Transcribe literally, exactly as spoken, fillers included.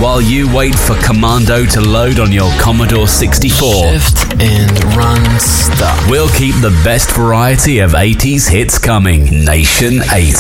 while you wait for Commando to load on your Commodore sixty-four. Shift and run stop. We'll keep the best variety of eighties hits coming. Nation eighty.